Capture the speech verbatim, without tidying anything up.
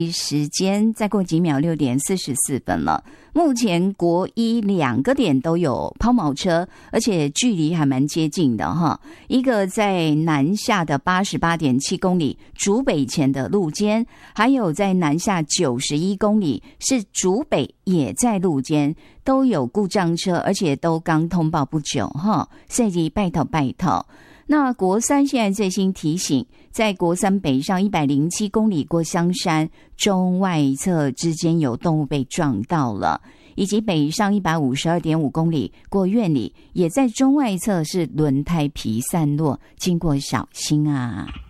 时间再过几秒，六点四十四分了。目前国一两个点都有抛锚车，而且距离还蛮接近的哈。一个在南下的八十八点七公里竹北前的路肩，还有在南下九十一公里是竹北也在路肩，都有故障车，而且都刚通报不久哈。所以拜托拜托。那国三现在最新提醒，在国三北上一百零七公里过香山中外侧之间有动物被撞到了，以及北上一百五十二点五公里过苑里，也在中外侧是轮胎皮散落，经过小心啊。